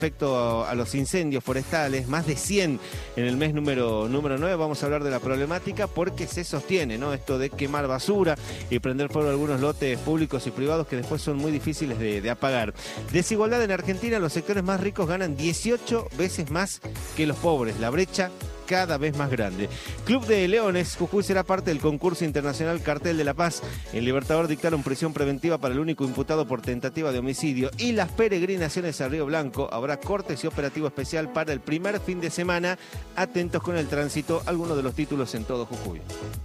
respecto a los incendios forestales, más de 100 en el mes número 9. Vamos a hablar de la problemática porque se sostiene, ¿no? Esto de quemar basura y prender fuego a algunos lotes públicos y privados que después son muy difíciles de apagar. Desigualdad en Argentina, los sectores más ricos ganan 18 veces más que los pobres. La brecha cada vez más grande. Club de Leones, Jujuy será parte del concurso internacional Cartel de la Paz. En Libertador dictaron prisión preventiva para el único imputado por tentativa de homicidio. Y las peregrinaciones a Río Blanco, habrá cortes y operativo especial para el primer fin de semana. Atentos con el tránsito, algunos de los títulos en todo Jujuy.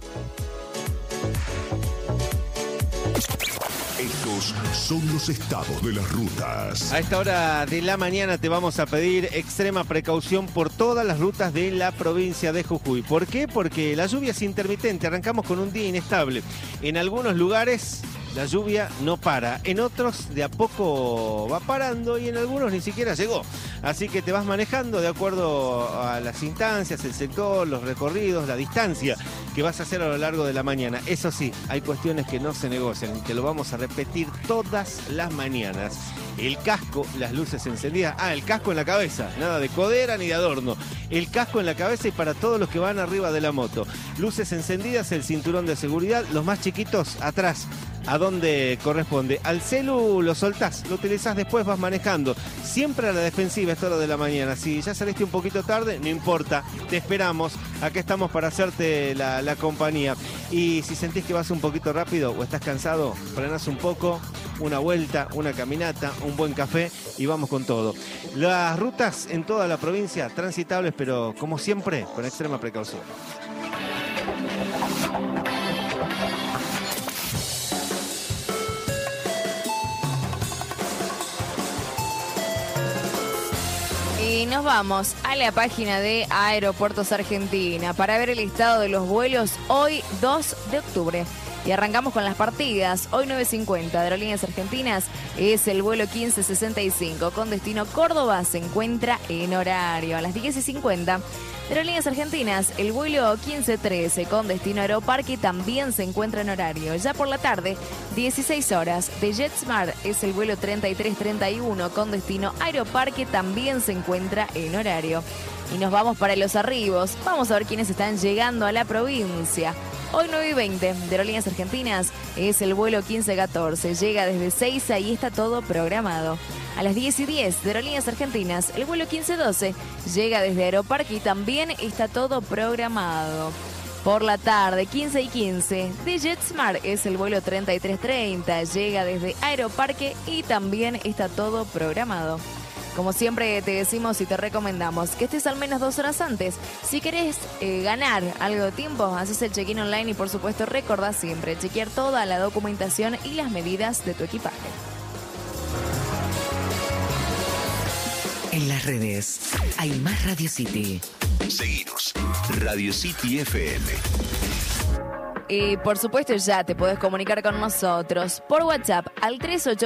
Estos son los estados de las rutas. A esta hora de la mañana te vamos a pedir extrema precaución por todas las rutas de la provincia de Jujuy. ¿Por qué? Porque la lluvia es intermitente, arrancamos con un día inestable. En algunos lugares la lluvia no para, en otros de a poco va parando y en algunos ni siquiera llegó. Así que te vas manejando de acuerdo a las instancias, el sector, los recorridos, la distancia que vas a hacer a lo largo de la mañana. Eso sí, hay cuestiones que no se negocian, que lo vamos a repetir todas las mañanas. El casco, las luces encendidas. El casco en la cabeza, nada de codera ni de adorno. El casco en la cabeza y para todos los que van arriba de la moto. Luces encendidas, el cinturón de seguridad, los más chiquitos atrás. ¿A dónde corresponde? Al celu lo soltás, lo utilizás después, vas manejando. Siempre a la defensiva a esta hora de la mañana. Si ya saliste un poquito tarde, no importa, te esperamos. Acá estamos para hacerte la compañía. Y si sentís que vas un poquito rápido o estás cansado, frenás un poco, una vuelta, una caminata, un buen café y vamos con todo. Las rutas en toda la provincia transitables, pero como siempre, con extrema precaución. Y nos vamos a la página de Aeropuertos Argentina para ver el listado de los vuelos hoy 2 de octubre. Y arrancamos con las partidas. Hoy 9:50 de Aerolíneas Argentinas es el vuelo 1565 con destino Córdoba. Se encuentra en horario. A las 10:50 de Aerolíneas Argentinas el vuelo 1513 con destino Aeroparque también se encuentra en horario. Ya por la tarde, 16 horas de JetSmart es el vuelo 3331 con destino Aeroparque también se encuentra en horario. Y nos vamos para los arribos. Vamos a ver quiénes están llegando a la provincia. Hoy 9:20 de Aerolíneas Argentinas es el vuelo 1514. Llega desde Seiza y está todo programado. A las 10:10 de Aerolíneas Argentinas, el vuelo 1512 llega desde Aeroparque y también está todo programado. Por la tarde, 15:15 de JetSmart es el vuelo 3330. Llega desde Aeroparque y también está todo programado. Como siempre te decimos y te recomendamos que estés al menos 2 horas antes. Si querés ganar algo de tiempo, haces el check-in online y por supuesto recordá siempre chequear toda la documentación y las medidas de tu equipaje. En las redes hay más Radio City. Seguinos, Radio City FM. Y por supuesto ya te podés comunicar con nosotros por WhatsApp al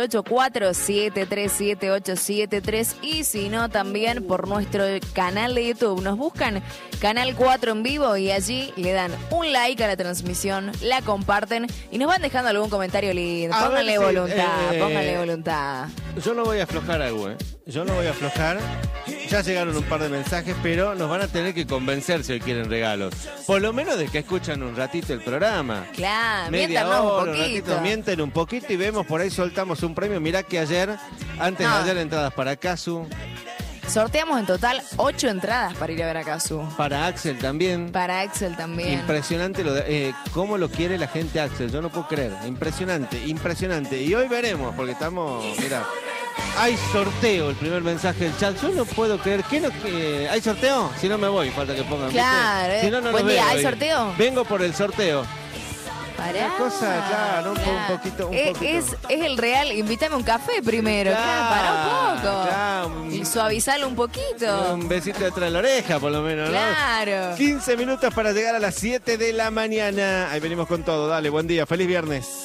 3884-737873 y si no también por nuestro canal de YouTube. Nos buscan Canal 4 en vivo y allí le dan un like a la transmisión, la comparten y nos van dejando algún comentario lindo. Pónganle voluntad, pónganle voluntad. Yo no voy a aflojar algo, Yo no voy a aflojar. Ya llegaron un par de mensajes, pero nos van a tener que convencer si hoy quieren regalos. Por lo menos de que escuchan un ratito el programa. Claro, media miéntanos hora, un poquito. ratito, mienten un poquito y vemos, por ahí soltamos un premio. Mirá que antes de ayer, entradas para Casu. Sorteamos en total 8 entradas para ir a ver a Casu. Para Axel también. Para Axel también. Impresionante cómo lo quiere la gente Axel. Yo no puedo creer. Impresionante, impresionante. Y hoy veremos, porque estamos, mira, hay sorteo, el primer mensaje del chat. Yo no puedo creer. ¿Hay sorteo? Si no me voy, falta que pongan. Claro, si no, no buen los día, veo. ¿hay sorteo? Vengo por el sorteo. Pará. Una cosa, claro, un poquito. Es el real, invítame un café primero. Claro, pará un poco. Claro, y suavizalo un poquito. Un besito detrás de la oreja, por lo menos, ¿no? Claro. 15 minutos para llegar a las 7 de la mañana. Ahí venimos con todo. Dale, buen día, feliz viernes.